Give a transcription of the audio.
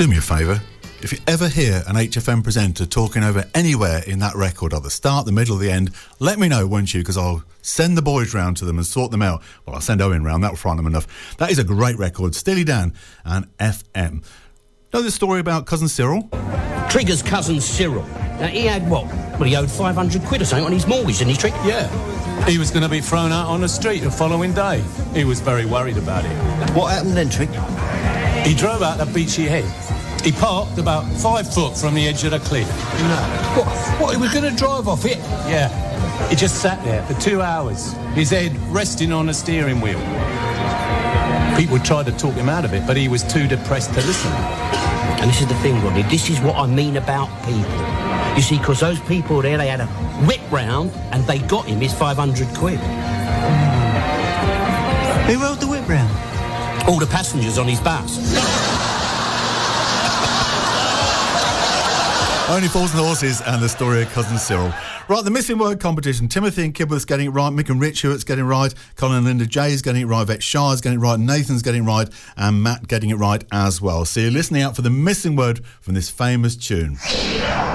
Do me a favour. If you ever hear an HFM presenter talking over anywhere in that record, at the start, the middle, or the end, let me know, won't you? Because I'll send the boys round to them and sort them out. Well, I'll send Owen round. That'll frighten them enough. That is a great record. Steely Dan and FM. Know the story about Cousin Cyril? Trigger's cousin Cyril. Now, he had what? Well, he owed 500 quid or something on his mortgage, didn't he, Trig? Yeah. He was going to be thrown out on the street the following day. He was very worried about it. What happened then, Trig? He drove out to Beachy Head. He parked about 5 foot from the edge of the cliff. No. What, he was going to drive off it? Yeah. He just sat there for 2 hours, his head resting on the steering wheel. People tried to talk him out of it, but he was too depressed to listen. And this is the thing, Rodney, this is what I mean about people. You see, because those people there, they had a whip round and they got him his 500 quid. Who rode the whip round? All the passengers on his bus. Only Fools and Horses and the story of Cousin Cyril. Right, the missing word competition. Timothy and Kibworth's getting it right. Mick and Rich Hewitt's getting it right. Colin and Linda Jay's getting it right. Vet Shah's getting it right. Nathan's getting it right. And Matt getting it right as well. So you're listening out for the missing word from this famous tune.